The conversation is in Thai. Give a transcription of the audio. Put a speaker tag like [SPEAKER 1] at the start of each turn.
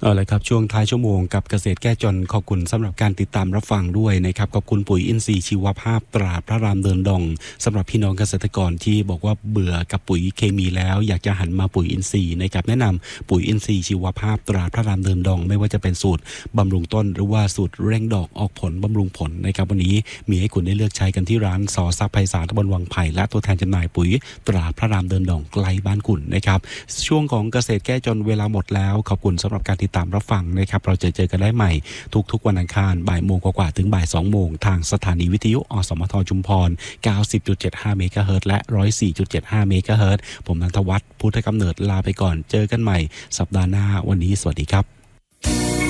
[SPEAKER 1] เอาละครับช่วงท้ายชั่วโมงกับเกษตรแก้จนขอบคุณสำหรับการติดตามรับฟังด้วยนะครับขอบคุณปุ๋ยอินทรีย์ชีวภาพตราพระรามเดินดงสำหรับพี่น้องเกษตรกรที่บอกว่าเบื่อกับปุ๋ยเคมีแล้วอยากจะหันมาปุ๋ยอินทรีย์นะครับแนะนำปุ๋ยอินทรีย์ชีวภาพตราพระรามเดินดงไม่ว่าจะเป็นสูตรบำรุงต้นหรือว่าสูตรเร่งดอกออกผลบำรุงผลนะครับวันนี้มีให้คุณได้เลือกใช้กันที่ร้านสอซักไพศาลตำบลวังไผ่และตัวแทนจำหน่ายปุ๋ยตราพระรามเดินดงใกล้บ้านคุณนะครับช่วงของเกษตรแก้จนเวลาหมดแล้วขอบคุณสำหรับการติดตามรับฟังนะครับเราจะเจอกันได้ใหม่ทุกวันอังคารบ่ายโมงกว่าถึงบ่าย2โมงทางสถานีวิทยุอสมทชุมพร 90.75 เมกะเฮิรตซ์และ 104.75 เมกะเฮิรตซ์ผมนันทวัฒน์พุทธกำเนิดลาไปก่อนเจอกันใหม่สัปดาห์หน้าวันนี้สวัสดีครับ